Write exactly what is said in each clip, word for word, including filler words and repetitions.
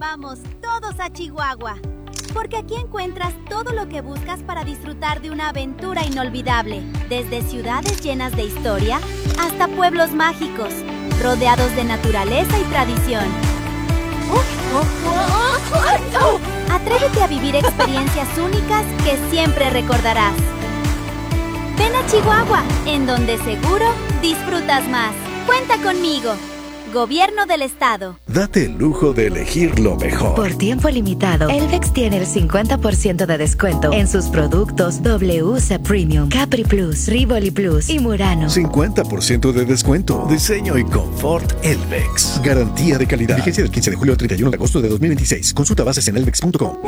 Vamos todos a Chihuahua, porque aquí encuentras todo lo que buscas para disfrutar de una aventura inolvidable, desde ciudades llenas de historia hasta pueblos mágicos, rodeados de naturaleza y tradición. Atrévete a vivir experiencias únicas que siempre recordarás. Ven a Chihuahua, en donde seguro disfrutas más. Cuenta conmigo. Gobierno del Estado. Date el lujo de elegir lo mejor. Por tiempo limitado, Elvex tiene el cincuenta por ciento de descuento en sus productos W C Premium, Capri Plus, Rivoli Plus y Murano. cincuenta por ciento de descuento. Diseño y confort Elvex. Garantía de calidad. Vigencia del quince de julio al treinta y uno de agosto de dos mil veintiséis. Consulta bases en elvex punto com.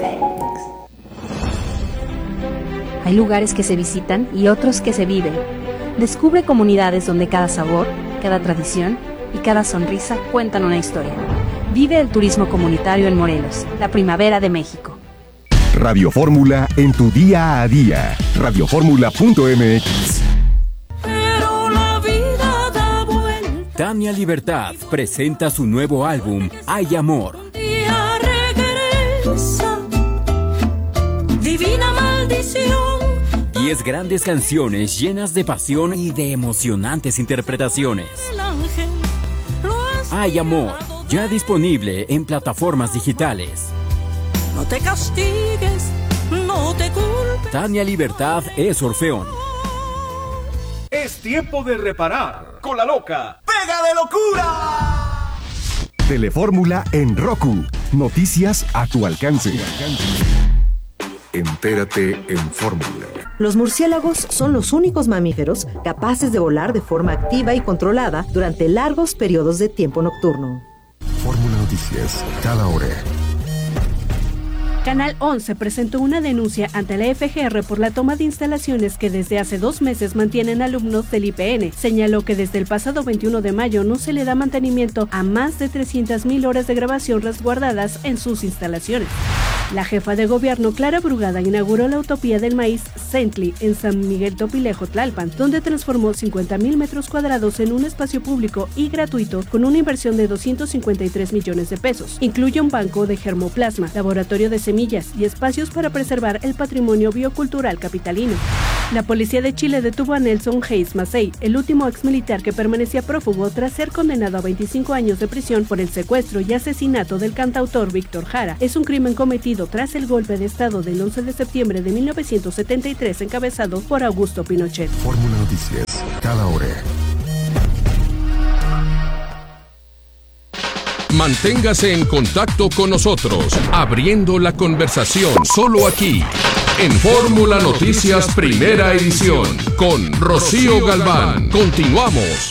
Hay lugares que se visitan y otros que se viven. Descubre comunidades donde cada sabor, cada tradición y cada sonrisa cuentan una historia. Vive el turismo comunitario en Morelos, la primavera de México. Radio Fórmula en tu día a día. radio fórmula punto m x. Pero la vida da vuelta. Tania Libertad presenta su nuevo álbum, Hay Amor. Un día regresa, divina maldición. Diez grandes canciones llenas de pasión y de emocionantes interpretaciones. El ángel Hay Amor, ya disponible en plataformas digitales. no te castigues, no te culpes. Tania Libertad es Orfeón. Es tiempo de reparar con la loca ¡Pega de locura! Telefórmula en Roku. Noticias a tu alcance. Entérate en Fórmula. Los murciélagos son los únicos mamíferos capaces de volar de forma activa y controlada durante largos periodos de tiempo nocturno. Fórmula Noticias, cada hora. Canal once presentó una denuncia ante la F G R por la toma de instalaciones que desde hace dos meses mantienen alumnos del I P N. Señaló que desde el pasado veintiuno de mayo no se le da mantenimiento a más de trescientas mil horas de grabación resguardadas en sus instalaciones. La jefa de gobierno, Clara Brugada, inauguró la Utopía del Maíz Centli en San Miguel Topilejo, Tlalpan, donde transformó cincuenta mil metros cuadrados en un espacio público y gratuito con una inversión de doscientos cincuenta y tres millones de pesos. Incluye un banco de germoplasma, laboratorio de semillas y espacios para preservar el patrimonio biocultural capitalino. La policía de Chile detuvo a Nelson Hayes Massey, el último exmilitar que permanecía prófugo tras ser condenado a veinticinco años de prisión por el secuestro y asesinato del cantautor Víctor Jara. Es un crimen cometido tras el golpe de estado del once de septiembre de mil novecientos setenta y tres encabezado por Augusto Pinochet. Fórmula Noticias, cada hora. Manténgase en contacto con nosotros, abriendo la conversación solo aquí, en Fórmula Noticias Primera Edición, con Rocío Galván. Continuamos.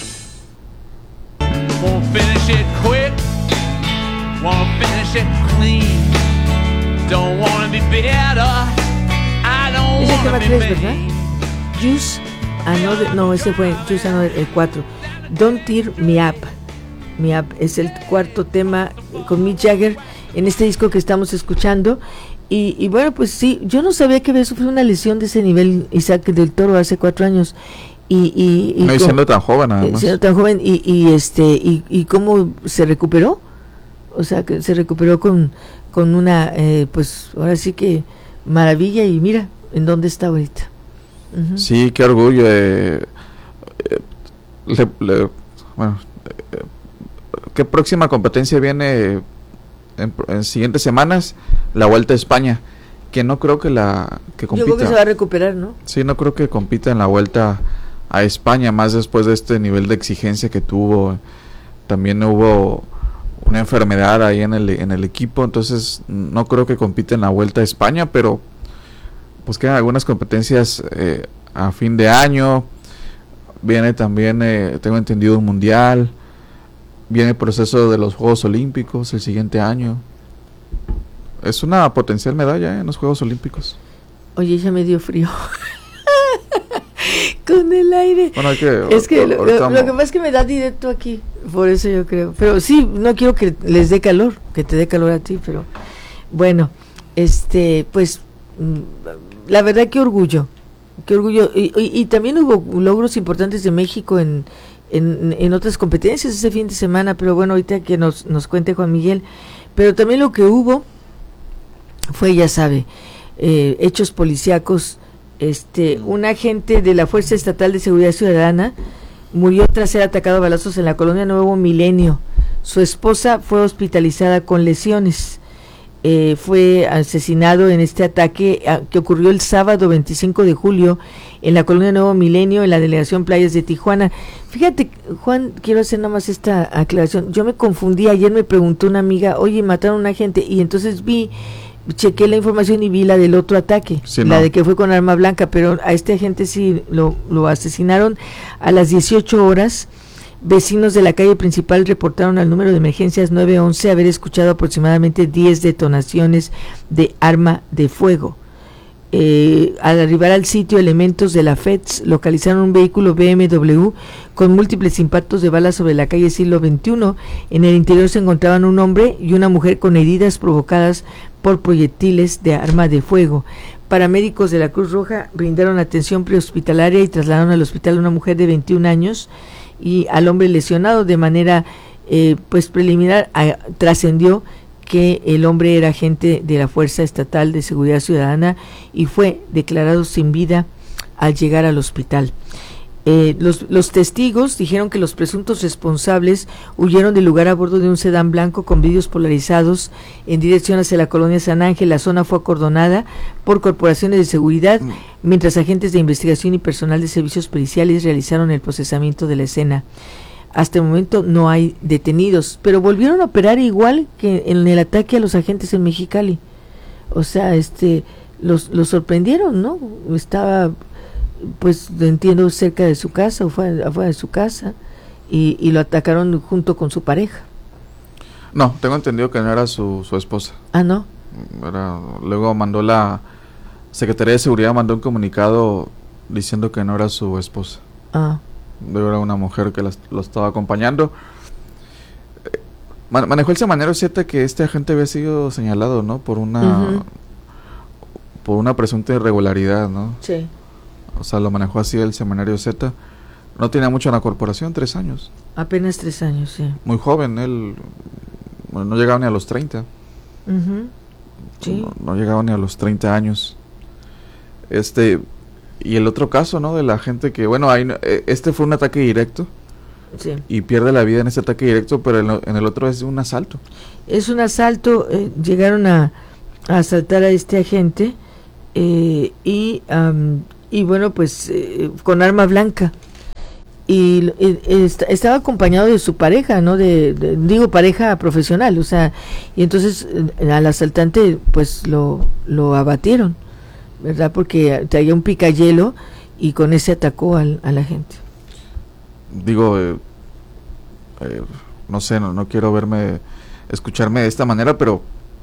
Ese tema tres, ¿verdad? Juice Another, no, ese fue Juice Another, el cuatro. Don't Tear Me Up. Me Up es el cuarto tema con Mick Jagger en este disco que estamos escuchando. Y, y bueno, pues sí, yo no sabía que había sufrido una lesión de ese nivel Isaac del Toro hace cuatro años. Y, y, y no, y siendo tan joven además. Siendo tan joven y, y este y, y cómo se recuperó. O sea, que se recuperó con, con una, eh, pues ahora sí que maravilla, y mira en dónde está ahorita. Uh-huh. Sí, qué orgullo. Eh, eh, le, le, bueno, eh, ¿qué próxima competencia viene en, en siguientes semanas? La Vuelta a España, que no creo que la que compita. Yo creo que se va a recuperar, ¿no? Sí, no creo que compita en la Vuelta a España, más después de este nivel de exigencia que tuvo. También hubo una enfermedad ahí en el en el equipo, entonces no creo que compita en la Vuelta a España, pero pues quedan algunas competencias eh, a fin de año. Viene también, eh, tengo entendido, un mundial. Viene el proceso de los Juegos Olímpicos el siguiente año. Es una potencial medalla eh, en los Juegos Olímpicos. Oye, ya me dio frío. Con el aire. Bueno, hay que, es que lo, lo, lo que pasa es que me da directo aquí. Por eso yo creo. Pero sí, no quiero que les dé calor, que te dé calor a ti, pero bueno, este, pues la verdad, qué orgullo. Qué orgullo. Y, y, y también hubo logros importantes de México en, en, en otras competencias ese fin de semana, pero bueno, ahorita que nos, nos cuente Juan Miguel. Pero también lo que hubo fue, ya sabe, eh, hechos policíacos. Este, un agente de la Fuerza Estatal de Seguridad Ciudadana murió tras ser atacado a balazos en la colonia Nuevo Milenio. Su esposa fue hospitalizada con lesiones. Eh, fue asesinado en este ataque a, que ocurrió el sábado veinticinco de julio en la colonia Nuevo Milenio, en la delegación Playas de Tijuana. Fíjate, Juan, quiero hacer nada más esta aclaración. Yo me confundí, ayer me preguntó una amiga, oye, mataron a un agente, y entonces vi, chequé la información y vi la del otro ataque, sí, la no. de que fue con arma blanca, pero a este agente sí lo, lo asesinaron a las dieciocho horas. Vecinos de la calle principal reportaron al número de emergencias nueve once haber escuchado aproximadamente diez detonaciones de arma de fuego. Eh, al arribar al sitio, elementos de la F E D S localizaron un vehículo B M W con múltiples impactos de balas sobre la calle Siglo veintiuno. En el interior se encontraban un hombre y una mujer con heridas provocadas por proyectiles de arma de fuego. Paramédicos de la Cruz Roja brindaron atención prehospitalaria y trasladaron al hospital a una mujer de veintiún años y al hombre lesionado. De manera eh, pues preliminar a, trascendió que el hombre era agente de la Fuerza Estatal de Seguridad Ciudadana y fue declarado sin vida al llegar al hospital. Eh, los, los testigos dijeron que los presuntos responsables huyeron del lugar a bordo de un sedán blanco con vidrios polarizados en dirección hacia la colonia San Ángel. La zona fue acordonada por corporaciones de seguridad, mientras agentes de investigación y personal de servicios periciales realizaron el procesamiento de la escena. Hasta el momento no hay detenidos, pero volvieron a operar igual que en el ataque a los agentes en Mexicali. O sea, este, los, los sorprendieron, ¿no? Estaba, pues entiendo, cerca de su casa o fuera, afuera de su casa y, y lo atacaron junto con su pareja. No, tengo entendido que no era su, su esposa. Ah, ¿no? Era, luego mandó la Secretaría de Seguridad, mandó un comunicado diciendo que no era su esposa. Ah. Era una mujer que la, lo estaba acompañando. Man, manejó el semanario Z que este agente había sido señalado, ¿no? Por una uh-huh. por una presunta irregularidad, ¿no? Sí. O sea, lo manejó así el semanario Z. No tenía mucho en la corporación, tres años. Apenas tres años, sí. Muy joven, él bueno, no llegaba ni a los treinta. Uh-huh. Sí. No, no llegaba ni a los treinta años. Este... Y el otro caso, ¿no? De la gente que, bueno, hay, este fue un ataque directo. Sí. Y pierde la vida en ese ataque directo, pero en, en el otro es un asalto. Es un asalto, eh, llegaron a, a asaltar a este agente eh, y, um, y bueno, pues eh, con arma blanca. Y, y est- estaba acompañado de su pareja, ¿no? De, de, digo, pareja profesional, o sea, y entonces eh, al asaltante, pues lo, lo abatieron, ¿verdad? Porque traía un picayelo y con ese atacó al, a la gente. Digo, eh, eh, no sé, no, no quiero verme, escucharme de esta manera, pero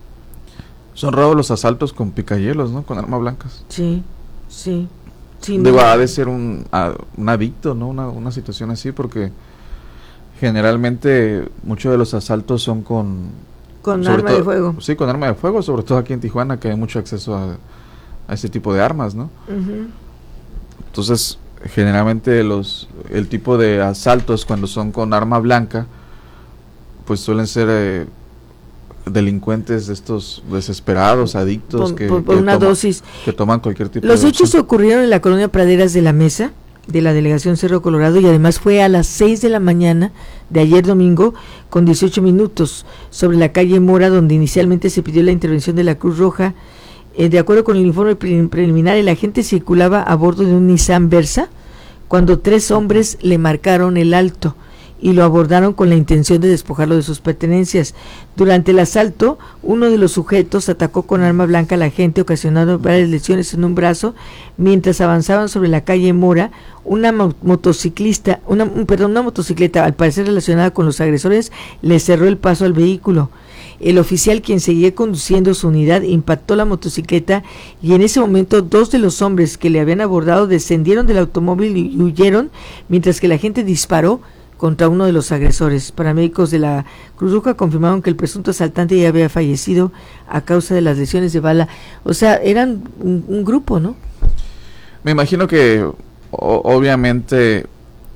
son raros los asaltos con picayelos, ¿no? Con armas blancas. Sí, sí. sí Digo, no. ha de ser un, a, un adicto, ¿no? Una, una situación así, porque generalmente muchos de los asaltos son con... Con arma todo, de fuego. Sí, con arma de fuego, sobre todo aquí en Tijuana, que hay mucho acceso a... a ese tipo de armas, ¿no? Uh-huh. Entonces, generalmente los el tipo de asaltos cuando son con arma blanca, pues suelen ser eh, delincuentes de estos desesperados, adictos, por, que, por, por que una toma, dosis. que toman cualquier tipo Los de hechos opción. ocurrieron en la colonia Praderas de la Mesa, de la delegación Cerro Colorado, y además fue a las seis de la mañana de ayer domingo con dieciocho minutos sobre la calle Mora, donde inicialmente se pidió la intervención de la Cruz Roja. Eh, de acuerdo con el informe pre- preliminar, el agente circulaba a bordo de un Nissan Versa cuando tres hombres le marcaron el alto y lo abordaron con la intención de despojarlo de sus pertenencias. Durante el asalto, uno de los sujetos atacó con arma blanca al agente, ocasionando varias lesiones en un brazo. Mientras avanzaban sobre la calle Mora, una mo- motociclista, una, perdón, una motocicleta, al parecer relacionada con los agresores, le cerró el paso al vehículo. El oficial, quien seguía conduciendo su unidad, impactó la motocicleta y en ese momento dos de los hombres que le habían abordado descendieron del automóvil y huyeron, mientras que la gente disparó contra uno de los agresores. Paramédicos de la Cruz Roja confirmaron que el presunto asaltante ya había fallecido a causa de las lesiones de bala. O sea, eran un, un grupo, ¿no? Me imagino que o, obviamente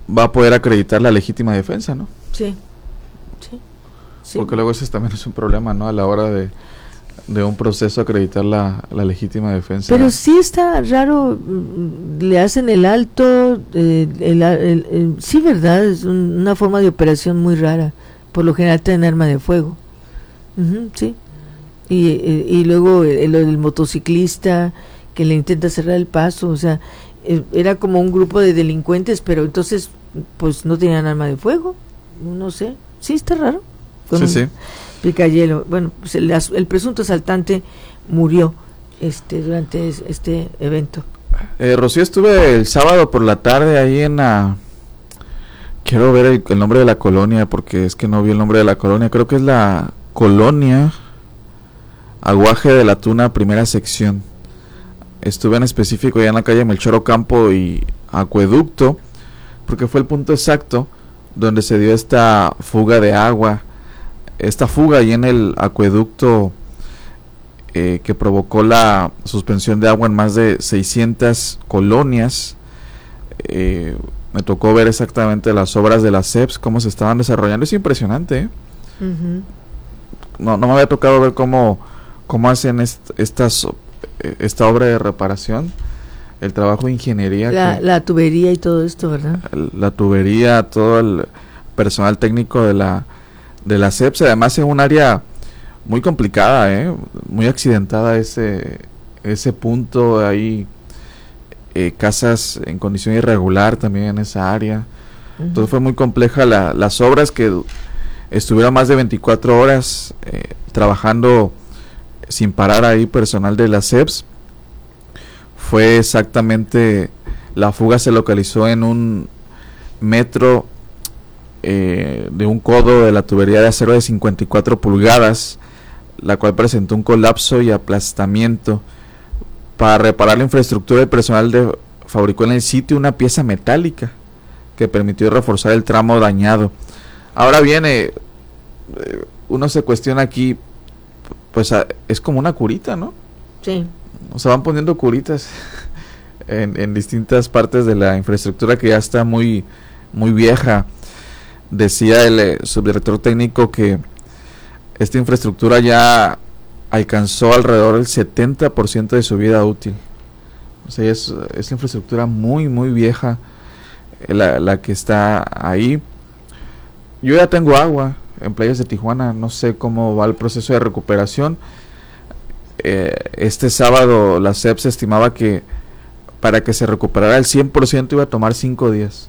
va a poder acreditar la legítima defensa, ¿no? Sí, sí, sí. Porque luego ese también es un problema, ¿no? A la hora de, de un proceso acreditar la, la legítima defensa. Pero sí está raro, le hacen el alto, eh, el, el, el, sí, ¿verdad? Es un, una forma de operación muy rara. Por lo general tienen arma de fuego. Uh-huh, sí. Y, y, y luego el, el motociclista que le intenta cerrar el paso, o sea, era como un grupo de delincuentes, pero entonces pues no tenían arma de fuego, no sé, sí está raro. Con sí, sí. Picayelo. Bueno, pues el, el presunto asaltante murió este durante este evento. Eh, Rocío, estuve el sábado por la tarde ahí en la... Quiero ver el, el nombre de la colonia, porque es que no vi el nombre de la colonia, creo que es la colonia Aguaje de la Tuna, primera sección. Estuve en específico ya en la calle Melchor Ocampo y Acueducto, porque fue el punto exacto donde se dio esta fuga de agua, esta fuga ahí en el acueducto eh, que provocó la suspensión de agua en más de seiscientas colonias. Eh, me tocó ver exactamente las obras de la C E P S, cómo se estaban desarrollando. Es impresionante, ¿eh? Uh-huh. No, no me había tocado ver cómo, cómo hacen est- estas esta obra de reparación, el trabajo de ingeniería, la, que, la tubería y todo esto, ¿verdad? La tubería, todo el personal técnico de la de la C E P S, además es un área muy complicada, ¿eh? Muy accidentada ese ese punto, hay eh, casas en condición irregular también en esa área. Uh-huh. Entonces fue muy compleja la, las obras, que estuvieron más de veinticuatro horas eh, trabajando sin parar ahí personal de la C E P S. Fue exactamente, la fuga se localizó en un metro eh, de un codo de la tubería de acero de cincuenta y cuatro pulgadas, la cual presentó un colapso y aplastamiento. Para reparar la infraestructura, el personal de, fabricó en el sitio una pieza metálica que permitió reforzar el tramo dañado. Ahora viene, eh, uno se cuestiona aquí, pues a, es como una curita, ¿no? Sí. O sea, van poniendo curitas en, en distintas partes de la infraestructura que ya está muy, muy vieja. Decía el eh, subdirector técnico que esta infraestructura ya alcanzó alrededor del setenta por ciento de su vida útil. O sea, es, es infraestructura muy, muy vieja la, la que está ahí. Yo ya tengo agua en Playas de Tijuana, no sé cómo va el proceso de recuperación. Eh, este sábado la C E P S estimaba que para que se recuperara el cien por ciento iba a tomar cinco días.